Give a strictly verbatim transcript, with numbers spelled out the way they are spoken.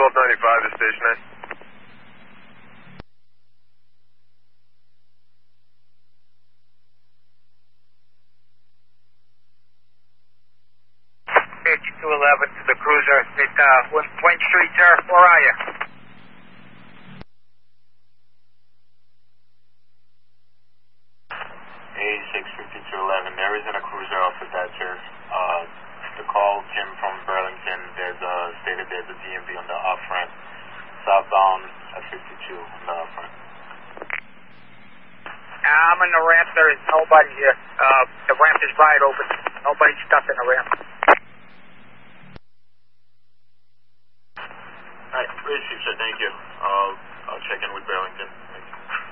twelve ninety-five to station nine. fifty-two eleven to the cruiser at uh, Wayne Street, sir. Where are you? eighty-six fifty-two eleven. There isn't a cruiser off of that, sir. Uh, the call came from Burlington. There's a stated there's a D M V on the off ramp, southbound at fifty-two on the off ramp. I'm in the ramp. There is nobody here. Uh, the ramp is wide open. Nobody's stuck in the ramp. All right, received, sir. Thank you. I'll I'll check in with Burlington.